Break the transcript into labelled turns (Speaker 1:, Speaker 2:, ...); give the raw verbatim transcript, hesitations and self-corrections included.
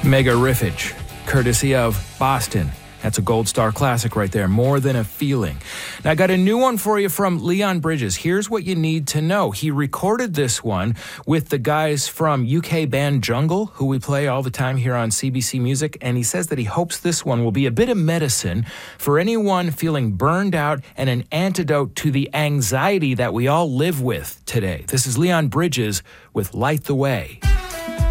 Speaker 1: Mega Riffage, courtesy of Boston. That's a Gold Star classic right there, More Than a Feeling. Now, I got a new one for you from Leon Bridges. Here's what you need to know. He recorded this one with the guys from U K band Jungle, who we play all the time here on C B C Music, and he says that he hopes this one will be a bit of medicine for anyone feeling burned out and an antidote to the anxiety that we all live with today. This is Leon Bridges with Light the Way.